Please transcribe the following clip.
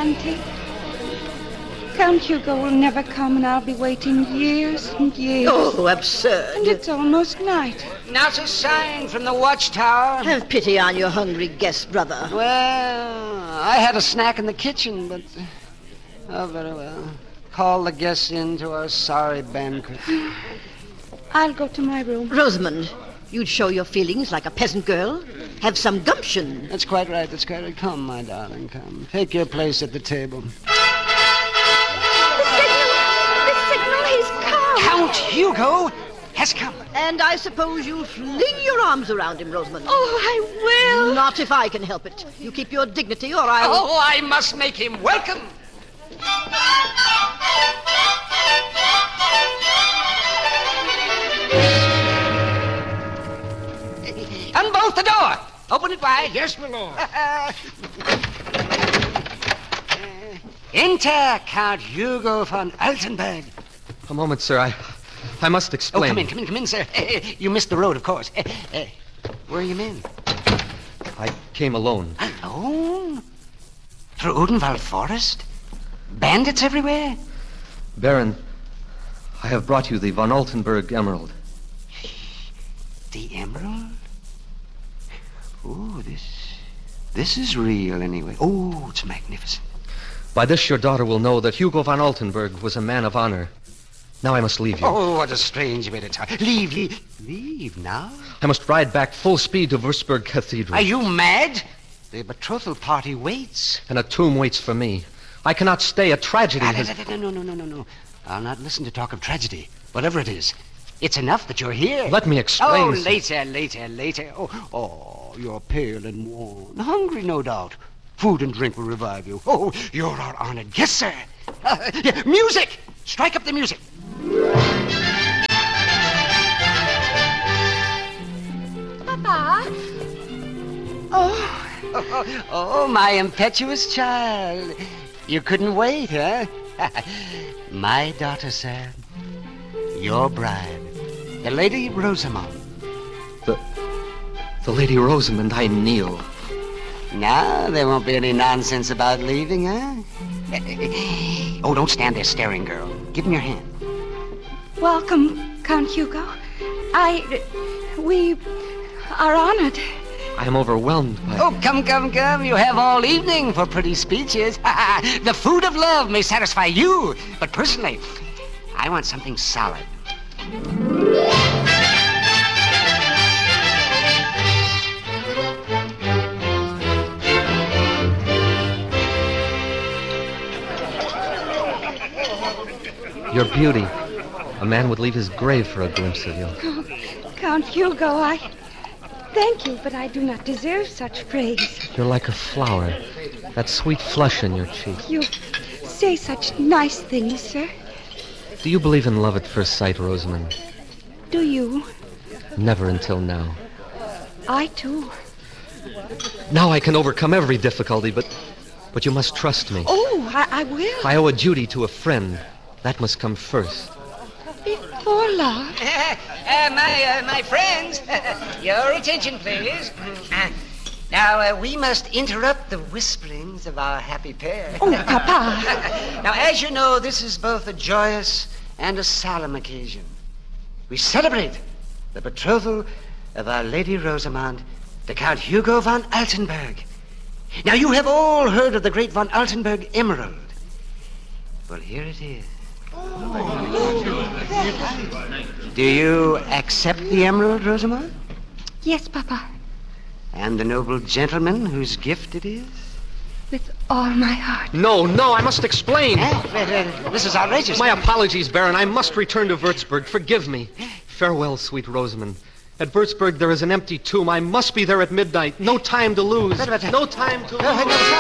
Auntie. Count Hugo will never come, and I'll be waiting years and years. Oh, absurd. And it's almost night. Not a sign from the watchtower. Have pity on your hungry guest, brother. Well, I had a snack in the kitchen, but... Oh, very well. Call the guests in to our sorry banquet. I'll go to my room. Rosamond, you'd show your feelings like a peasant girl. Have some gumption. That's quite right. Come, my darling, come. Take your place at the table. Count Hugo has come. And I suppose you'll fling your arms around him, Rosamond. Oh, I will. Not if I can help it. You keep your dignity, or I'll... Oh, I must make him welcome. Unbolt the door. Open it wide. Yes, my lord. Enter Count Hugo von Altenburg. A moment, sir. I must explain. Oh, come in, sir. You missed the road, of course. Where are you men? I came alone. Alone? Through Odenwald Forest? Bandits everywhere? Baron, I have brought you the von Altenburg emerald. The emerald? Oh, this is real anyway. Oh, it's magnificent. By this your daughter will know that Hugo von Altenburg was a man of honor. Now I must leave you. Oh, what a strange way to talk. Leave now? I must ride back full speed to Würzburg Cathedral. Are you mad? The betrothal party waits. And a tomb waits for me. I cannot stay. A tragedy has... No. I'll not listen to talk of tragedy. Whatever it is. It's enough that you're here. Let me explain. Oh, later. Oh, you're pale and worn. Hungry, no doubt. Food and drink will revive you. Oh, you're our honored guest, sir. Music! Strike up the music. Papa? Oh, my impetuous child. You couldn't wait, huh? My daughter, sir. Your bride. The Lady Rosamond. The Lady Rosamond, I kneel. Now, there won't be any nonsense about leaving, huh? Oh, don't stand there staring, girl. Give him your hand. Welcome, Count Hugo. We are honored. I am overwhelmed by... Oh, come. You have all evening for pretty speeches. The food of love may satisfy you, but personally, I want something solid. Your beauty. A man would leave his grave for a glimpse of you. Oh, Count Hugo, I thank you, but I do not deserve such praise. You're like a flower. That sweet flush in your cheek. You say such nice things, sir. Do you believe in love at first sight, Rosamond? Do you? Never until now. I, too. Now I can overcome every difficulty, but you must trust me. Oh, I will. I owe a duty to a friend. That must come first. Before love? My friends, your attention, please. Now, we must interrupt the whisperings of our happy pair. Oh, Papa. Now, as you know, this is both a joyous and a solemn occasion. We celebrate the betrothal of our Lady Rosamond to Count Hugo von Altenburg. Now, you have all heard of the great von Altenburg emerald. Well, here it is. Do you accept the emerald, Rosamond? Yes, Papa. And the noble gentleman whose gift it is? With all my heart. No, I must explain. This is outrageous. My apologies, Baron. I must return to Würzburg. Forgive me. Farewell, sweet Rosamond. At Würzburg, there is an empty tomb. I must be there at midnight. No time to lose. No time to lose.